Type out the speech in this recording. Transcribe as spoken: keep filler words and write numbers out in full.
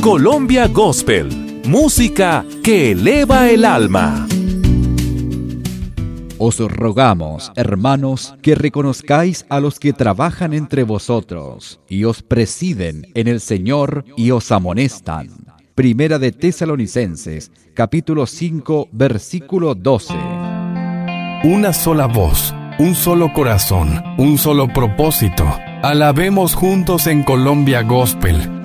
Colombia Gospel, música que eleva el alma. Os rogamos, hermanos, que reconozcáis a los que trabajan entre vosotros y os presiden en el Señor y os amonestan. Primera de Tesalonicenses, capítulo cinco, versículo doce. Una sola voz, un solo corazón, un solo propósito. Alabemos juntos en Colombia Gospel,